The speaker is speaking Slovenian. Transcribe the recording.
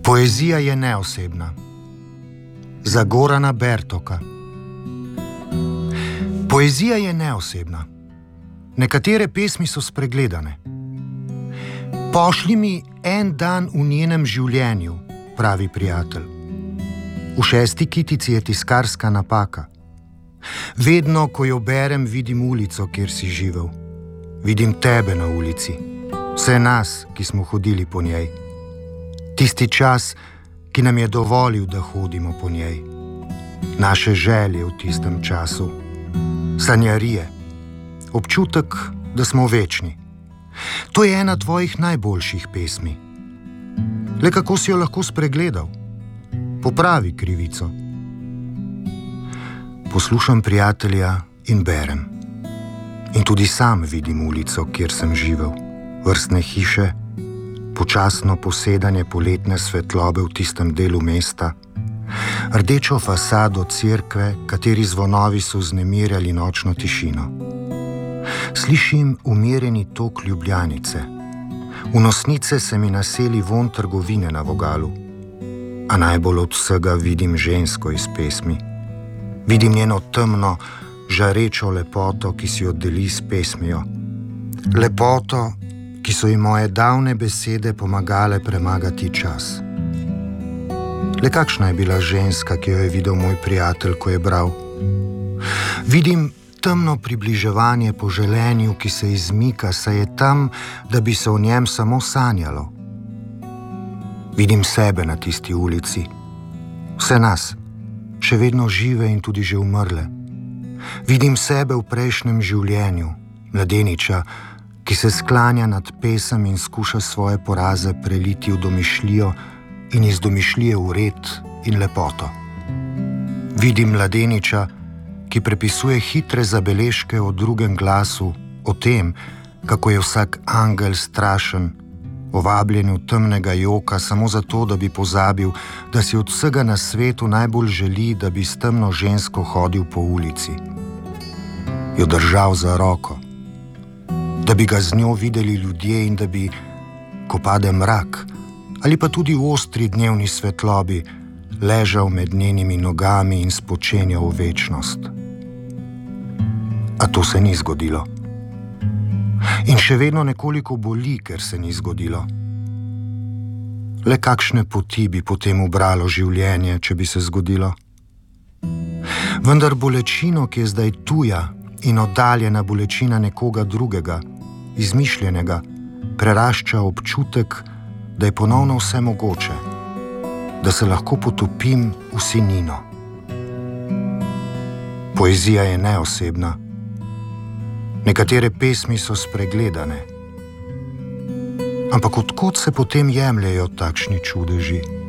Poezija je neosebna. Za Gorana Bertoka. Poezija je neosebna. Nekatere pesmi so spregledane. Pošlji mi en dan v njenem življenju, pravi prijatelj. V 6. kitici je tiskarska napaka. Vedno, ko jo berem, vidim ulico, kjer si živel. Vidim tebe na ulici, vse nas, ki smo hodili po njej. Tisti čas, ki nam je dovolil, da hodimo po njej. Naše želje v tistem času, sanjarije, občutek, da smo večni. To je ena tvojih najboljših pesmi. Le kako si jo lahko spregledal? Popravi krivico. Poslušam prijatelja in berem. In tudi sam vidim ulico, kjer sem živel. Vrstne hiše, počasno posedanje poletne svetlobe v tistem delu mesta, rdečo fasado cerkve, kateri zvonovi so vznemirjali nočno tišino. Slišim umirjeni tok Ljubljanice. V nosnice se mi naseli vonj trgovine na vogalu. A najbolj od vsega vidim žensko iz pesmi. Vidim njeno temno, žarečo lepoto, ki si jo deli s pesmijo. Lepoto, ki so ji moje davne besede pomagale premagati čas. Le kakšna je bila ženska, ki jo je videl moj prijatelj, ko je bral? Vidim temno približevanje po želenju, ki se izmika, saj je tam, da bi se o njem samo sanjalo. Vidim sebe na tisti ulici, vse nas, še vedno žive in tudi že umrle. Vidim sebe v prejšnjem življenju, mladeniča, ki se sklanja nad pesem in skuša svoje poraze preliti v domišljijo in iz domišljije v red in lepoto. Vidim mladeniča, ki prepisuje hitre zabeležke o drugem glasu, o tem, kako je vsak angel strašen, o vabljenju temnega joka samo zato, da bi pozabil, da si od vsega na svetu najbolj želi, da bi s temno žensko hodil po ulici. Jo držal za roko, da bi ga z njo videli ljudje in da bi, ko pade mrak, ali pa tudi v ostri dnevni svetlobi, ležal med njenimi nogami in spočenjal v večnost. A to se ni zgodilo. In še vedno nekoliko boli, ker se ni zgodilo. Le kakšne poti bi potem ubralo življenje, če bi se zgodilo? Vendar bolečino, ki je zdaj tuja in oddaljena bolečina nekoga drugega, izmišljenega, prerašča občutek, da je ponovno vse mogoče, da se lahko potopim v sinino. Poezija je neosebna. Nekatere pesmi so spregledane. Ampak od kod se potem jemljejo takšni čudeži?